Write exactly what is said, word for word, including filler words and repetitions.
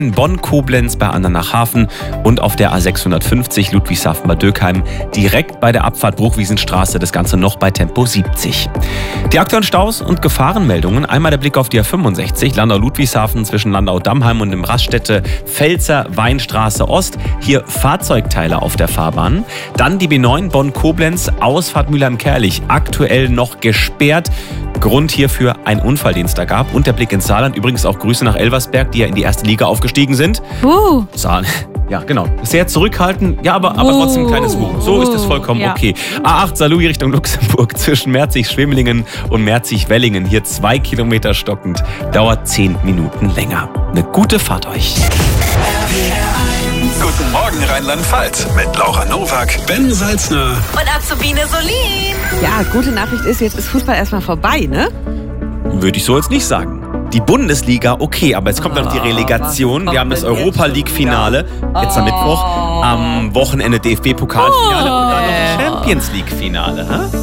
Bonn-Koblenz bei Andernach-Hafen und auf der A sechshundertfünfzig Ludwigshafen-Bad Dürkheim direkt bei der Abfahrt Bruchwiesenstraße, das Ganze noch bei Tempo siebzig. Die aktuellen Staus und Gefahrenmeldungen, einmal der Blick auf die A fünfundsechzig, Landau-Ludwigshafen zwischen Landau-Dammheim und dem Raststätte Pfälzer-Weinstraße Ost, hier Fahrzeugteile auf der Fahrbahn. Dann die B neun Bonn-Koblenz, Ausfahrt Mülheim-Kerlich, aktuell noch gesperrt. Grund hierfür ein Unfall, den es da gab. Und der Blick ins Saarland. Übrigens auch Grüße nach Elversberg, die ja in die erste Liga aufgestiegen sind. Uh. Saarland. Ja, genau. Sehr zurückhaltend, ja, aber, aber trotzdem ein kleines Wuh. So ist es vollkommen ja. okay. A acht Saarlouis Richtung Luxemburg zwischen Merzig-Schwemelingen und Merzig-Wellingen. Hier zwei Kilometer stockend. Dauert zehn Minuten länger. Eine gute Fahrt euch. Guten Morgen Rheinland-Pfalz mit Laura Nowak, Ben Salzner und Azubine Solin. Ja, gute Nachricht ist, jetzt ist Fußball erstmal vorbei, ne? Würde ich so jetzt nicht sagen. Die Bundesliga, okay, aber jetzt kommt noch die Relegation. Wir haben das Europa-League-Finale, jetzt am Mittwoch, am Wochenende D F B-Pokalfinale und dann noch ein Champions-League-Finale.